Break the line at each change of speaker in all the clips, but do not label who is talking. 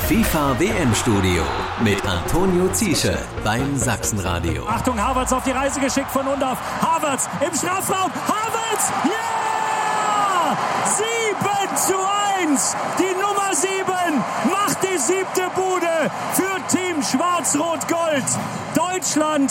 FIFA WM-Studio mit Antonio Ziesche beim Sachsenradio.
Achtung, Havertz auf die Reise geschickt von Undav. Havertz im Strafraum. Havertz! Ja! 7:1. Die Nummer 7 macht die 7. Bude für Team Schwarz-Rot-Gold. Deutschland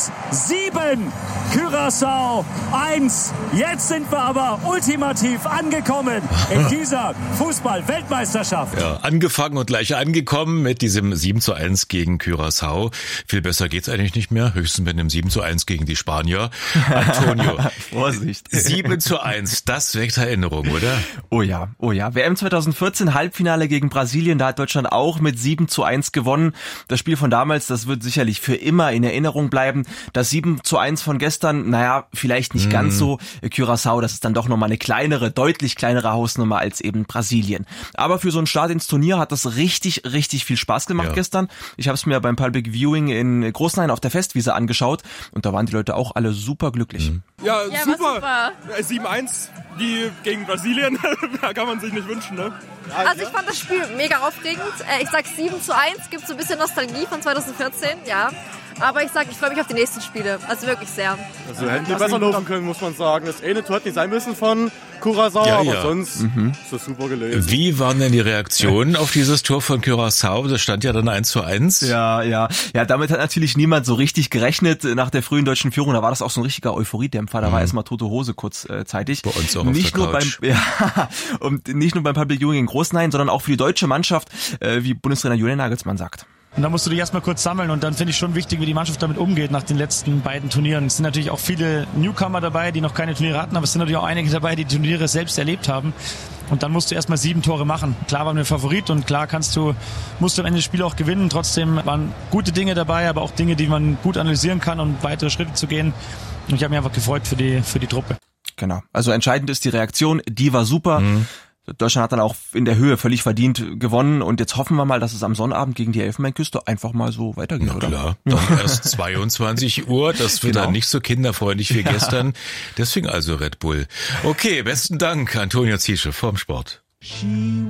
7, Curaçao 1. Jetzt sind wir aber ultimativ angekommen in dieser Fußball-Weltmeisterschaft.
Ja, angefangen und gleich angekommen mit diesem 7:1 gegen Curaçao. Viel besser geht's eigentlich nicht mehr. Höchstens mit einem 7:1 gegen die Spanier. Antonio.
Vorsicht.
7:1, das weckt Erinnerung, oder?
Oh ja. WM 2014, Halbfinale gegen Brasilien, da hat Deutschland auch mit 7:1 gewonnen. Das Spiel von damals, das wird sicherlich für immer in Erinnerung bleiben. Das 7:1 von gestern, vielleicht nicht ganz so. Curaçao, das ist dann doch nochmal eine deutlich kleinere Hausnummer als eben Brasilien. Aber für so einen Start ins Turnier hat das richtig viel Spaß gemacht gestern. Ich habe es mir beim Public Viewing in Großenhain auf der Festwiese angeschaut und da waren die Leute auch alle super glücklich.
Ja, super. 7:1, die gegen Brasilien, da kann man sich nicht wünschen, ne?
Also ich fand das Spiel mega aufregend. Ich sag 7:1, gibt so ein bisschen Nostalgie von 2014, ja. Aber ich freue mich auf die nächsten Spiele. Also wirklich sehr.
Also hätten wir besser laufen können, muss man sagen. Das eine Tor hätte nicht sein müssen von Curaçao, aber sonst ist das super gelöst.
Wie waren denn die Reaktionen auf dieses Tor von Curaçao? Das stand ja dann 1:1.
Ja, damit hat natürlich niemand so richtig gerechnet. Nach der frühen deutschen Führung, da war das auch so ein richtiger Euphoriedämpfer. Da war erstmal tote Hose kurzzeitig.
Bei uns auch
nicht
auf der Couch.
Und nicht nur beim Public Viewing in Großenhain, sondern auch für die deutsche Mannschaft, wie Bundestrainer Julian Nagelsmann sagt.
Und da musst du dich erstmal kurz sammeln und dann finde ich schon wichtig, wie die Mannschaft damit umgeht nach den letzten beiden Turnieren. Es sind natürlich auch viele Newcomer dabei, die noch keine Turniere hatten, aber es sind natürlich auch einige dabei, die Turniere selbst erlebt haben. Und dann musst du erstmal 7 Tore machen. Klar waren wir Favorit und klar musst du am Ende das Spiel auch gewinnen. Trotzdem waren gute Dinge dabei, aber auch Dinge, die man gut analysieren kann, um weitere Schritte zu gehen. Und ich habe mich einfach gefreut für die Truppe.
Genau. Also entscheidend ist die Reaktion, die war super. Deutschland hat dann auch in der Höhe völlig verdient gewonnen und jetzt hoffen wir mal, dass es am Sonnabend gegen die Elfenbeinküste einfach mal so weitergeht.
Na klar, dann erst 22 Uhr, das wird dann nicht so kinderfreundlich wie gestern. Deswegen also Red Bull. Okay, besten Dank, Antonio Ziesche vom Sport.